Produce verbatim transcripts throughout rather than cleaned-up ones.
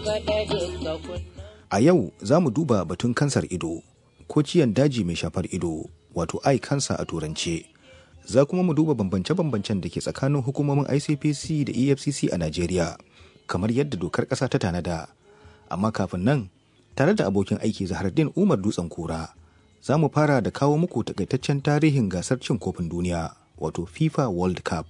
A yau za mu duba batun kansar ido ko ciyan daji mai shafar ido wato eye cancer a turance. Za kuma mu duba bambance-bambancen da ke tsakanin hukumomin I C P C da E F C C a Najeriya kamar yadda dokar ƙasa ta tanada. Amma kafin nan, tare da abokin aiki Zahardin Umar Dutsen Kura, za mu fara da kawo muku takaitaccen tarihin gasar cin kofin duniya wato FIFA World Cup.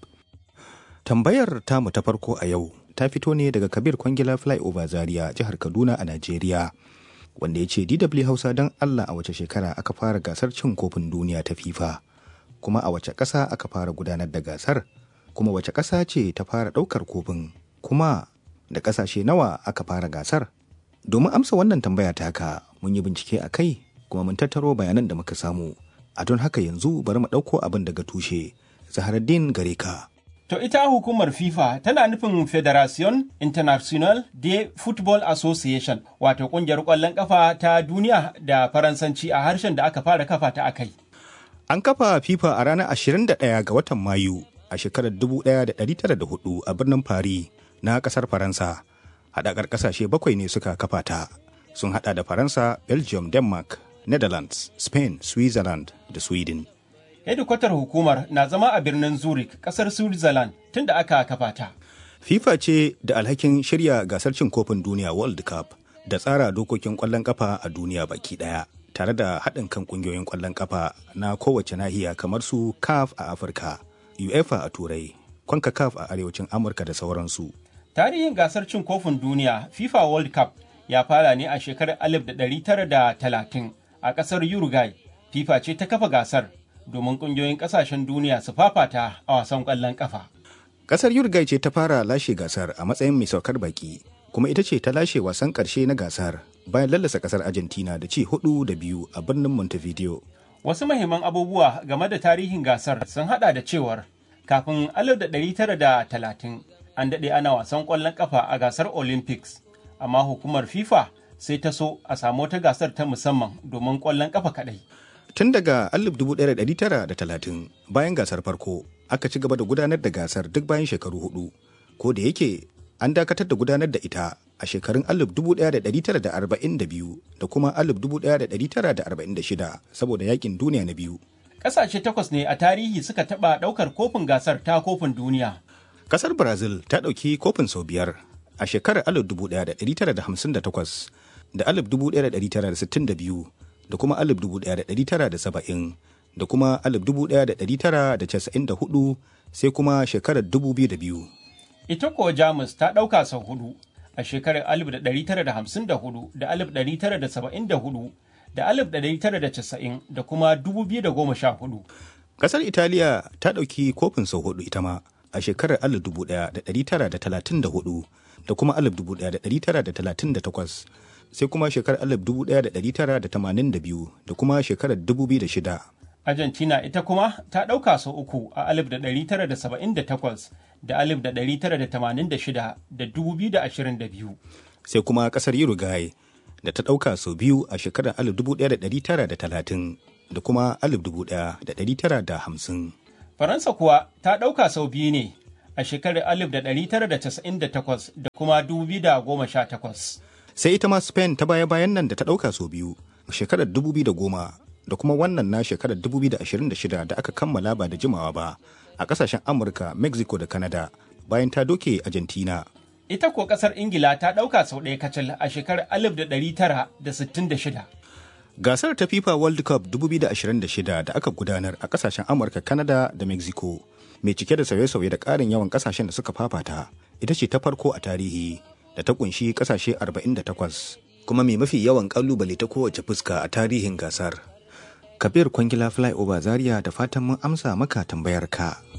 Tambayar tamu ta farko a yau ta fito ne daga Kabir Kwangila Flyover Zaria, jihar Kaduna a Najeriya, wanda ya ce D W Hausa don Allah a wace shekara aka fara gasar cin kofin duniya ta FIFA, kuma a wace ƙasa aka fara gudanar da gasar, kuma wace ƙasa ce ta fara ɗaukar kofin, kuma da ƙasashe nawa aka fara gasar. Domin amsa wannan tambaya ta haka mun yi bincike a kai kuma mun tattaro bayanan da muka samu. A don haka yanzu bari mu ɗauko abin daga tushe. Zaharaddin gare ka. To ita hukumar FIFA tana nufin Federation International de Football Association, wato ƙungiyar ƙwallon ƙafa ta duniya da Faransanci a harshen da aka fara kafa ta akai. An kafa FIFA a ranar ashirin da ɗaya ga watan Mayu a shekarar dubu ɗaya da ɗari tara da hudu a birnin Paris na ƙasar Faransa. Haɗakar ƙasashe bakwai ne suka kafa ta. Sun haɗa da Faransa, Belgium, Denmark, Netherlands, Spain, Switzerland da Sweden. Hedikwatar hukumar na zama a birnin Zurich, ƙasar Switzerland, tun da aka kafa ta. FIFA ce da alhakin shirya gasar cin kofin duniya World Cup da tsara dokokin ƙwallon ƙafa a duniya baki ɗaya, tare da haɗin kan ƙungiyoyin ƙwallon ƙafa na kowace nahiya kamar su C A F a Afirka, UEFA a Turai, CONCACAF a Arewacin Amurka da sauransu. Tarihin gasar cin kofin duniya FIFA World Cup ya fara ne a shekarar alif da ɗari tara da talatin a ƙasar Uruguay. FIFA ce ta kafa gasar domin ƙungiyoyin ƙasashen duniya su fafata a wasan ƙwallon ƙafa. Ƙasar Uruguay ce ta fara lashe gasar a matsayin mai saukar baki, kuma ita ce ta lashe wasan ƙarshe na gasar bayan lallasa ƙasar Argentina da ci hudu da biyu a birnin Montevideo. Wasu muhimman abubuwa game da tarihin gasar sun haɗa da cewar kafin alif da ɗari tara da talatin an daɗe ana wasan ƙwallon ƙafa a gasar Olympics, amma hukumar FIFA sai ta so a samu wata gasar ta musamman domin ƙwallon ƙafa kaɗai. Tun daga alif dubu ɗaya da ɗari tara da talatin bayan gasar farko aka ci gaba da gudanar da gasar duk bayan shekaru hudu, ko da yake an dakatar da gudanar da ita a shekarun alif dubu ɗaya da ɗari tara da arba'in da biyu da kuma alif dubu ɗaya da ɗari tara da arba'in da shida saboda yakin duniya na biyu. Ƙasashe takwas ne a tarihi suka taɓa ɗaukar kofin gasar ta kofin duniya. Ƙasar Brazil ta ɗauki kofin sau biyar a shekarar alif dubu ɗaya da ɗari tara da hamsin da takwas da alif dubu ɗaya da ɗari tara da sittin da biyu da kuma alif dubu ɗaya da ɗari tara da saba'in da kuma alif dubu ɗaya da ɗari tara da casa'in da hudu sai kuma shekarar dubu biyu da biyu. Ita kuwa Jamus ta ɗauka sau hudu a shekarar alif da ɗari tara da hamsin da hudu da alif ɗari tara da saba'in da hudu da alif ɗari tara da casa'in da kuma dubu biyu da goma sha hudu. Ƙasar Italiya ta ɗauki kofin sau hudu ita ma a shekarar alif dubu ɗaya da ɗari tara da talatin da hudu da kuma alif dubu ɗaya da ɗari tara da talatin da takwas sai kuma shekarar alif dubu ɗaya da ɗari tara da tamanin da biyu da kuma shekarar dubu biyu da shida. Argentina ita kuma ta ɗauka sau uku a alif da ɗari tara da saba'in da takwas da alif da ɗari tara da tamanin da shida da dubu biyu da ashirin da biyu. Sai kuma ƙasar Uruguay da ta ɗauka sau biyu a shekarar alif dubu ɗaya da ɗari tara da talatin da kuma alif dubu ɗaya da ɗari tara da hamsin. Faransa kuwa ta ɗauka sau biyu ne a shekarar alif da ɗari tara da casa'in da takwas da kuma dubu biyu da goma sha takwas. Sai ita ma Spain ta baya-bayan nan da ta ɗauka sau biyu a shekarar dubu biyu da goma da kuma wannan na shekarar dubu biyu da ashirin da shida da aka kammala ba da jimawa ba a ƙasashen Amurka, Mexico da Canada bayan ta doke Argentina. Ita ko ƙasar Ingila ta ɗauka sau ɗaya kacal a shekarar alif da ɗari tara da sittin da shida. Gasar ta FIFA World Cup dubu biyu da ashirin da shida da aka gudanar a ƙasashen Amurka, Canada da Mexico, mai cike da sauye-sauye da ƙarin yawan ƙasashen da suka fafata, ita ce ta farko a tarihi da ta kunshi ƙasashe arba'in da takwas, kuma mai mafi yawan ƙalubale ta kowace fuska a tarihin gasar. Kabir Kwangila Flyover Zaria, da fatan mun amsa maka tambayar ka.